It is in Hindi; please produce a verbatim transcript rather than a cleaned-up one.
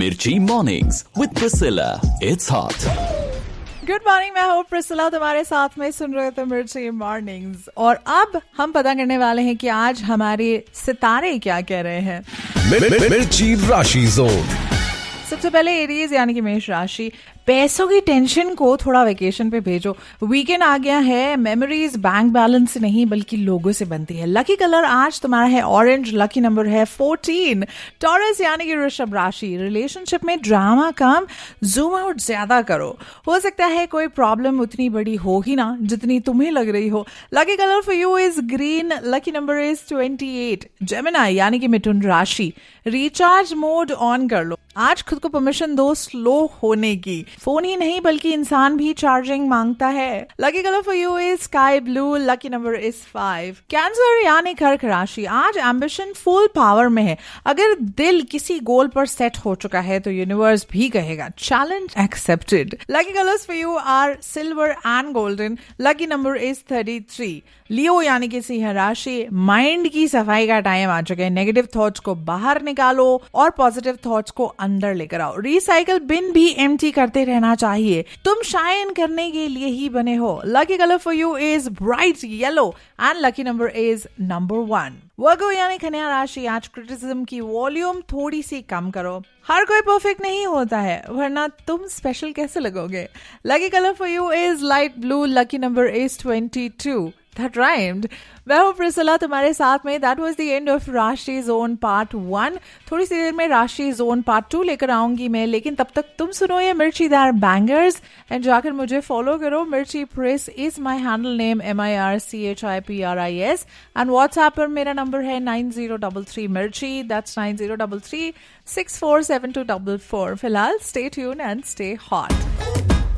मिर्ची mornings with Priscilla, it's hot. Good morning, मैं हूँ प्रिसिला, तुम्हारे साथ में सुन रहे थे मिर्ची मॉर्निंग्स। और अब हम पता करने वाले हैं कि आज हमारे सितारे क्या कह रहे हैं। मिर, मिर, मिर्ची राशि जोन। सबसे पहले एरीज यानी कि मेष राशि, पैसों की टेंशन को थोड़ा वेकेशन पे भेजो। वीकेंड आ गया है, मेमोरीज बैंक बैलेंस से नहीं बल्कि लोगों से बनती है। लकी कलर आज तुम्हारा है ऑरेंज, लकी नंबर है फोर्टीन। टॉरस यानी कि वृषभ राशि, रिलेशनशिप में ड्रामा कम, जूम आउट ज्यादा करो। हो सकता है कोई प्रॉब्लम उतनी बड़ी हो ही ना जितनी तुम्हें लग रही हो। Lucky colour for you is green, lucky number is twenty eight. Gemini यानी कि मिथुन राशि, रिचार्ज मोड ऑन कर लो। आज खुद को परमिशन दो स्लो होने की। फोन ही नहीं बल्कि इंसान भी चार्जिंग मांगता है। Lucky colour for you is sky blue, lucky number is five. Cancer यानी कर्क राशि, आज एम्बिशन फुल पावर में है। अगर दिल किसी गोल पर सेट हो चुका है तो यूनिवर्स भी कहेगा challenge accepted. Lucky colours for you are silver and golden, lucky number is thirty three. लियो यानी कि सिंह राशि, माइंड की सफाई का टाइम आ चुका है। नेगेटिव थॉट्स को बाहर निकालो और पॉजिटिव थॉट्स को अंदर लेकर आओ। रिसाइकल बिन भी एम्प्टी करते रहना चाहिए। तुम शाइन करने के लिए ही बने हो। Lucky colour for you is bright yellow and lucky number is number one. वर्गो यानी कन्या राशि, आज क्रिटिसिज्म की वॉल्यूम थोड़ी सी कम करो। हर कोई परफेक्ट नहीं होता है, वरना तुम स्पेशल कैसे लगोगे। Lucky colour for you is light blue, lucky number is twenty two. That rhymed. मैं हूँ प्रिसिला तुम्हारे साथ में। That was the end of राशि जोन पार्ट वन। थोड़ी सी देर में राशि जोन पार्ट टू लेकर आऊंगी मैं, लेकिन तब तक तुम सुनो ये मिर्चीदार बैंगर्स एंड जाकर मुझे फॉलो करो। मिर्ची press is my handle name, M I R C H I P R I S. And WhatsApp पर मेरा नंबर है नाइन जीरो डबल थ्री मिर्ची, that's nine zero double three six four seven to double four. फिलहाल stay tune and stay hot.